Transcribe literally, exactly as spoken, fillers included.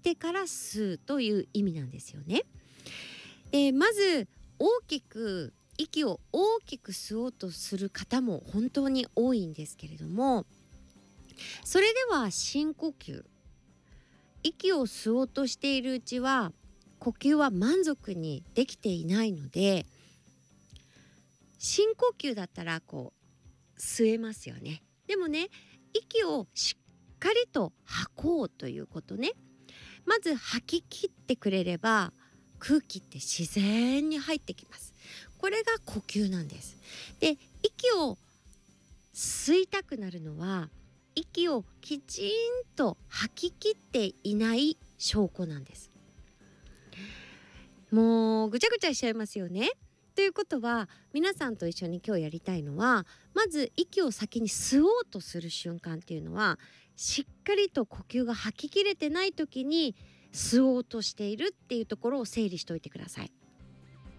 てから吸うという意味なんですよね。でまず大きく息を大きく吸おうとする方も本当に多いんですけれども、それでは深呼吸、息を吸おうとしているうちは呼吸は満足にできていないので、深呼吸だったらこう吸えますよね。でもね、息をしっかりと吐こうということね。まず吐き切ってくれれば空気って自然に入ってきます。これが呼吸なんです。で、息を吸いたくなるのは息をきちんと吐き切っていない証拠なんです。もうぐちゃぐちゃしちゃいますよね。ということは皆さんと一緒に今日やりたいのは、まず息を先に吸おうとする瞬間っていうのは、しっかりと呼吸が吐き切れてない時に吸おうとしているっていうところを整理しておいてください。